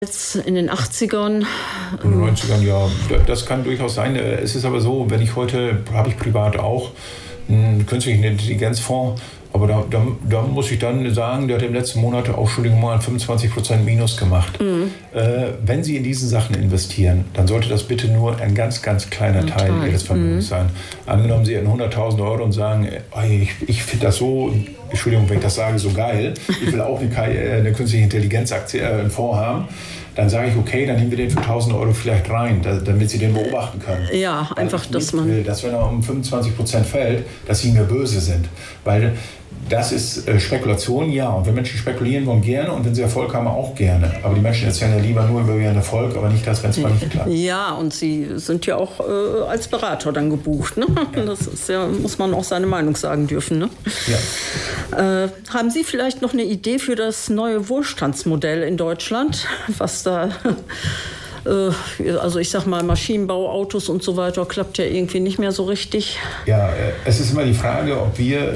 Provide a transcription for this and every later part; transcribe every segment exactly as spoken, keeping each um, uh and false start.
In den achtzigern? In den neunzigern, ja. Das kann durchaus sein. Es ist aber so, wenn ich heute, habe ich privat auch einen künstlichen Intelligenzfonds, aber da, da, da muss ich dann sagen, der hat im letzten Monat auch, Entschuldigung mal, fünfundzwanzig Prozent Minus gemacht. Mhm. Äh, wenn Sie in diesen Sachen investieren, dann sollte das bitte nur ein ganz, ganz kleiner Teil Teil. Ihres Vermögens mhm. sein. Angenommen, Sie hätten hunderttausend Euro und sagen, ich, ich finde das so, Entschuldigung, wenn ich das sage, so geil, ich will auch eine, eine künstliche Intelligenzaktie, äh, einen Fonds haben, dann sage ich, okay, dann nehmen wir den für tausend Euro vielleicht rein, da, damit Sie den beobachten können. Ja, weil einfach, dass man... will, dass wenn er um fünfundzwanzig Prozent fällt, dass Sie mir böse sind. Weil das ist äh, Spekulation, ja. Und wenn Menschen spekulieren wollen, gerne. Und wenn sie Erfolg haben, auch gerne. Aber die Menschen erzählen ja lieber nur über ihren Erfolg, aber nicht das, wenn es mal nicht klappt. Ja, und Sie sind ja auch äh, als Berater dann gebucht. Ne? Ja. Das ist ja, muss man auch seine Meinung sagen dürfen. Ne? Ja. Äh, haben Sie vielleicht noch eine Idee für das neue Wohlstandsmodell in Deutschland? Was da... Also ich sag mal, Maschinenbau, Autos und so weiter klappt ja irgendwie nicht mehr so richtig. Ja, es ist immer die Frage, ob wir,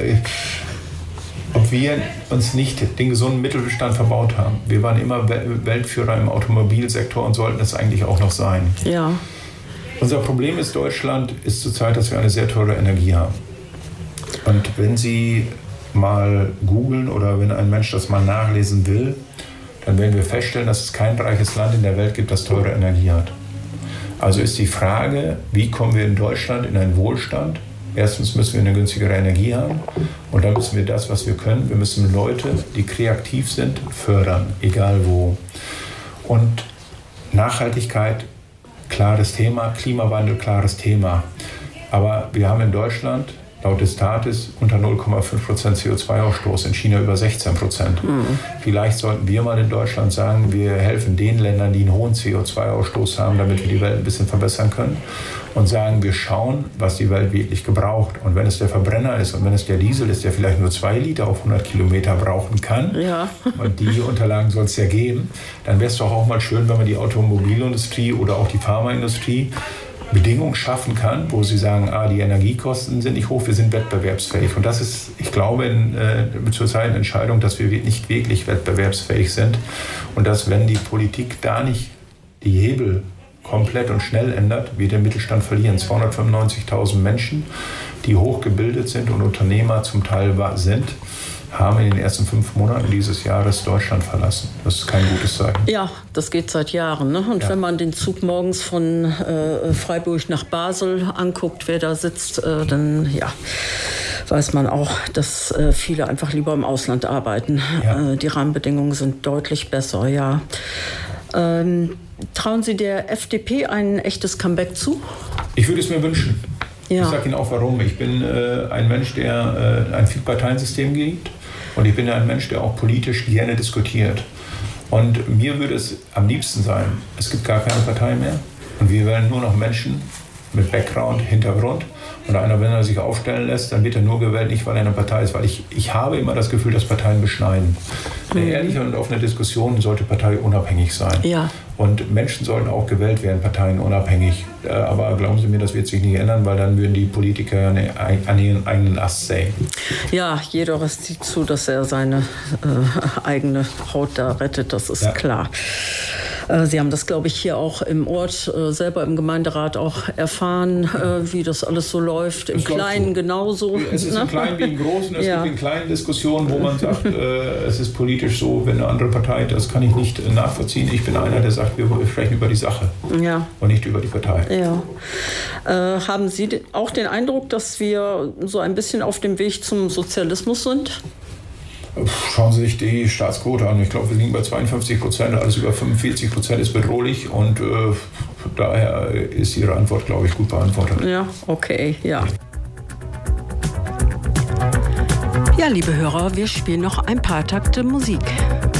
ob wir uns nicht den gesunden Mittelstand verbaut haben. Wir waren immer Weltführer im Automobilsektor und sollten es eigentlich auch noch sein. Ja. Unser Problem ist, Deutschland ist zurzeit, dass wir eine sehr teure Energie haben. Und wenn Sie mal googeln oder wenn ein Mensch das mal nachlesen will, dann werden wir feststellen, dass es kein reiches Land in der Welt gibt, das teure Energie hat. Also ist die Frage, wie kommen wir in Deutschland in einen Wohlstand? Erstens müssen wir eine günstigere Energie haben und dann müssen wir das, was wir können, wir müssen Leute, die kreativ sind, fördern, egal wo. Und Nachhaltigkeit, klares Thema, Klimawandel, klares Thema. Aber wir haben in Deutschland laut des Staates unter null Komma fünf Prozent C O zwei Ausstoß, in China über sechzehn Prozent. Mhm. Vielleicht sollten wir mal in Deutschland sagen, wir helfen den Ländern, die einen hohen C O zwei Ausstoß haben, damit wir die Welt ein bisschen verbessern können. Und sagen, wir schauen, was die Welt wirklich gebraucht. Und wenn es der Verbrenner ist und wenn es der Diesel ist, der vielleicht nur zwei Liter auf hundert Kilometer brauchen kann, ja. und die Unterlagen soll es ja geben, dann wäre es doch auch mal schön, wenn man die Automobilindustrie oder auch die Pharmaindustrie Bedingungen schaffen kann, wo sie sagen, ah, die Energiekosten sind nicht hoch, wir sind wettbewerbsfähig. Und das ist, ich glaube, in, äh, zurzeit eine Entscheidung, dass wir nicht wirklich wettbewerbsfähig sind und dass, wenn die Politik da nicht die Hebel komplett und schnell ändert, wir den Mittelstand verlieren. zweihundertfünfundneunzigtausend Menschen, die hochgebildet sind und Unternehmer zum Teil sind, haben in den ersten fünf Monaten dieses Jahres Deutschland verlassen. Das ist kein gutes Zeichen. Ja, das geht seit Jahren. Ne? Und ja. wenn man den Zug morgens von äh, Freiburg nach Basel anguckt, wer da sitzt, äh, dann ja, weiß man auch, dass äh, viele einfach lieber im Ausland arbeiten. Ja. Äh, die Rahmenbedingungen sind deutlich besser, ja. Ähm, trauen Sie der F D P ein echtes Comeback zu? Ich würde es mir wünschen. Ja. Ich sage Ihnen auch warum. Ich bin äh, ein Mensch, der äh, ein Vielparteiensystem gibt. Und ich bin ein Mensch, der auch politisch gerne diskutiert. Und mir würde es am liebsten sein, es gibt gar keine Partei mehr. Und wir wählen nur noch Menschen mit Background, Hintergrund. Und einer, wenn er sich aufstellen lässt, dann wird er nur gewählt, nicht weil er eine Partei ist. Weil ich, ich habe immer das Gefühl, dass Parteien beschneiden. Eine mhm. ehrliche und offene Diskussion sollte parteiunabhängig sein. Ja. Und Menschen sollten auch gewählt werden, parteienunabhängig. Aber glauben Sie mir, das wird sich nicht ändern, weil dann würden die Politiker an ihren eigenen Ast sägen. Ja, jeder sieht zu, dass er seine äh, eigene Haut da rettet, das ist ja. klar. Äh, Sie haben das, glaube ich, hier auch im Ort, äh, selber im Gemeinderat auch erfahren, äh, wie das alles so läuft. Im Kleinen so. genauso. Es ist ne? im Kleinen wie im Großen. Es ja. gibt in kleinen Diskussionen, wo man sagt, äh, es ist politisch so, wenn eine andere Partei, das kann ich nicht äh, nachvollziehen. Ich bin einer, der sagt, wir sprechen über die Sache ja. und nicht über die Partei. Ja. Äh, haben Sie auch den Eindruck, dass wir so ein bisschen auf dem Weg zum Sozialismus sind? Schauen Sie sich die Staatsquote an. Ich glaube, wir liegen bei zweiundfünfzig Prozent. Alles über fünfundvierzig Prozent ist bedrohlich. Und äh, daher ist Ihre Antwort, glaube ich, gut beantwortet. Ja, okay, ja. Ja, liebe Hörer, wir spielen noch ein paar Takte Musik.